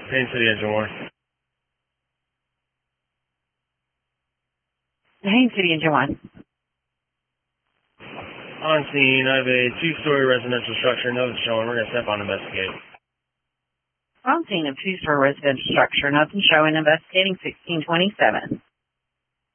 Haines City Engine 1. Haines City Engine 1. On scene, I have a two-story residential structure, nothing showing. We're going to step on and investigate. On scene of two-story residential structure, nothing showing, investigating 1627.